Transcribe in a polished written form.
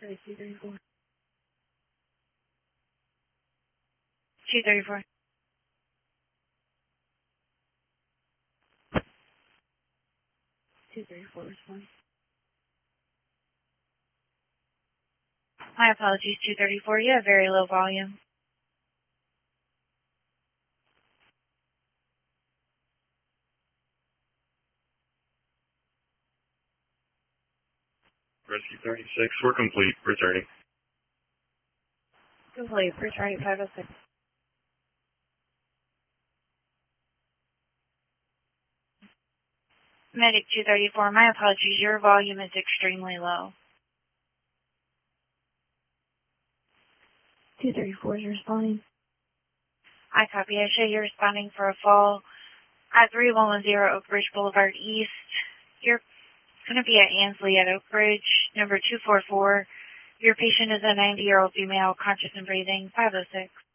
234. 234. Responding. My apologies, 234. You have very low volume. Rescue 36, we're complete. Returning. Complete. Returning 506. Medic 234. My apologies. Your volume is extremely low. 234 is responding. I copy. I show you're responding for a fall at 3110 Oak Ridge Boulevard East. You're going to be at Ansley at Oak Ridge, number 244. Your patient is a 90-year-old female, conscious and breathing, 506.